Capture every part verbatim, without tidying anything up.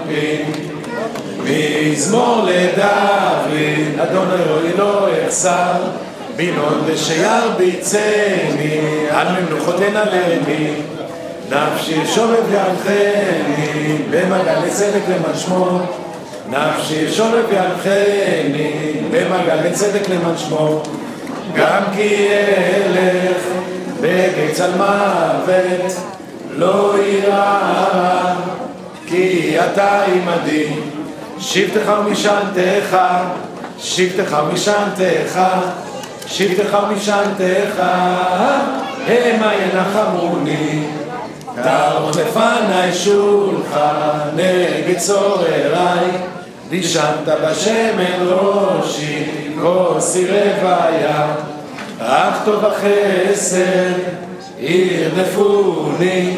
מזמור לדוד, אדון אלוהי לא יחסר, בינון ושירביצני, על מנוחות תנעלני, נפשי שובב ינחני, במעגל לצדק למען שמו, נפשי שובב ינחני, במעגל לצדק למען שמו, גם כי אלך בגיא צל מוות, לא יירא, כי אתה עמדי, שבטך ומשענתך, שבטך ומשענתך, שבטך ומשענתך, המה ינחמוני, תערוך לפני שולחן נגד צורריי, דישנת בשמן ראשי, כוסי רוויה, אך טוב החסד, ירדפוני,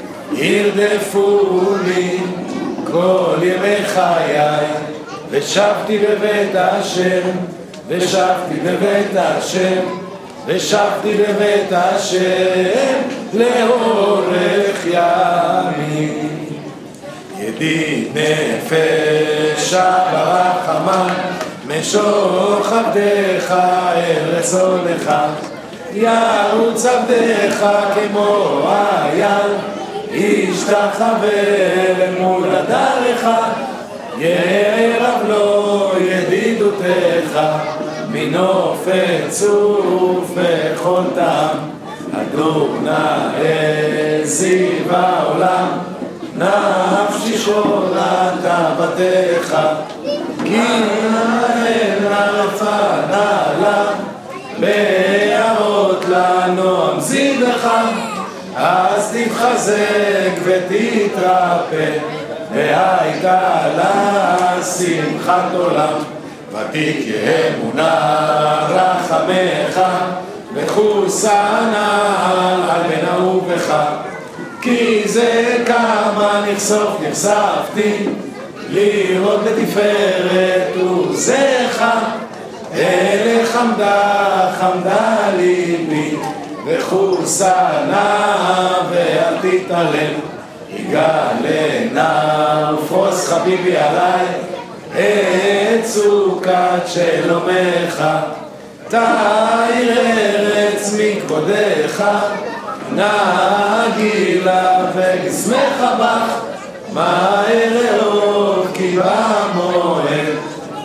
ירדפוני, כל ימי חיי, ושבתי בבית השם, ושבתי בבית השם, ושבתי בבית השם, לאורך ימים. ידיד נפש ברחמן, משוך עבדך אל רצונך, ירוץ עבדך כמו אייל, ישתחווה למול דרך, ירב לו ידידותך, מנופת צוף בכל טעם, אדוני זיו העולם, נפשי שורת אהבתך, כי נהל רפנה לה, בהערות לנועם זיווך, אז תתחזק ותתרפא, והייתה לה שמחת עולם, ותהיה אמונה רחמך, וחוסנה על בן אהובך, כי זה כמה נחשוף נחשפתי, לראות לתפארת עוזך, אלה חמדה חמדה ליבי, וחוסנה ואל תתעלם, יגלנה ופרוס חביבי עליי, את סוכת שלומך, תאיר ארץ מכבודך, נגילה וגשמך בך, מהר ארוך כי במועד,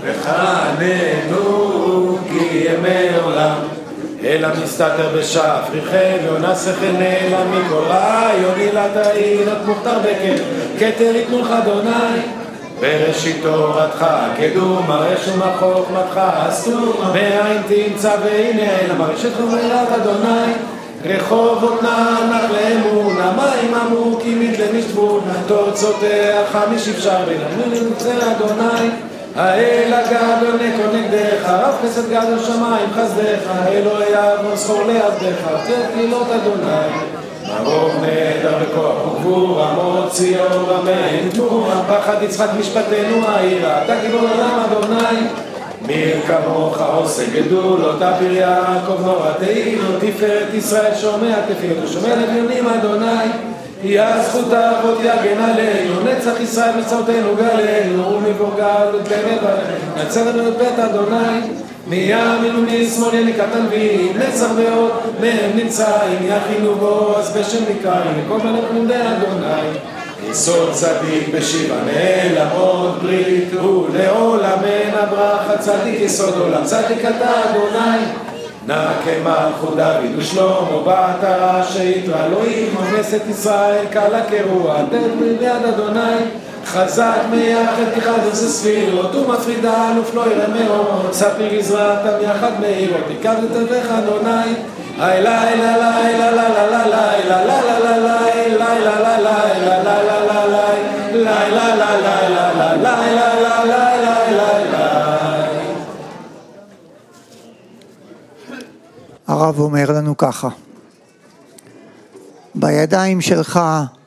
וחננו כי ימי עולם. אלא מסתתר בשפריכם, יונה שכל נעלה מכל רעיון, עילת העילות מוכתר בקר, כתר יתנו לך אדוני, בראשית תורתך קדום, הרש ומחוכמתך אסור, בעין תמצא והנה אל המרשת חומרת אדוני, רחובות נח לאמונה, מים עמוקים מתלנשתבו, תורצותיך משפשר בינם נמצא אדוני, האל הגדול נקו נגדך, רב חסד גדול שמיים חסדך, אלוהי אבו זכור לעבדך, תפילות אדוני, מרוב נדר וכוח וגבורה, מוציא אור אמן תמורה, פחד יצחק משפטנו העירה, אתה גיבור עולם אדוני, מי כמוך עושה גדולות, אביר יעקב נורתנו, תפארת ישראל שומע תפילות ושומע לביונים אדוני, יהיה זכות האבות יגן עלינו, נצח ישראל מצאותינו גלנו, ומבור גלות באמת נצרנו את בית אדוני, מימין ומשמאל ינקתן בי, נצח ועוד מהם נמצאים, יכינו בו אז בשם נקראים, לכל מלך נמדי אדוני, יסוד צדיק בשיבה נעלמות ברית, ולעולם אין הברכה, צדיק יסוד עולם, צדיק אתה אדוני, נקם מלכות דוד ושלמה בעטרה שיתרה אלוהים, כנסת ישראל קלה כרוח, תת ביד אדוני, חזק מייחד כחד עושה ספירות, ומפרידה אלוף לא יראה מאור, ספיר יזרעתם יחד מאירות, תיקח לתווך אדוני, לילה לילה לילה לילה לילה לילה לילה לילה הרב אומר לנו ככה, בידיים שלך